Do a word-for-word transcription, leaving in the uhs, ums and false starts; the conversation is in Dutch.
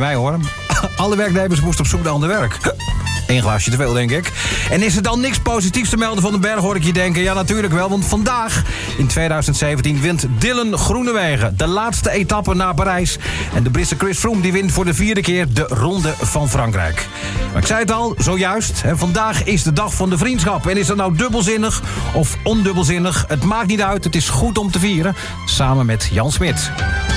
mij hoor. Alle werknemers moesten op zoek naar ander werk. Eén glaasje te veel, denk ik. En is er dan niks positiefs te melden van de berg, hoor ik je denken? Ja, natuurlijk wel, want vandaag, in tweeduizend zeventien, wint Dylan Groenewegen de laatste etappe naar Parijs. En de Britse Chris Froome die wint voor de vierde keer de Ronde van Frankrijk. Maar ik zei het al, zojuist, hè, vandaag is de dag van de vriendschap. En is dat nou dubbelzinnig of ondubbelzinnig? Het maakt niet uit, het is goed om te vieren. Samen met Jan Smit.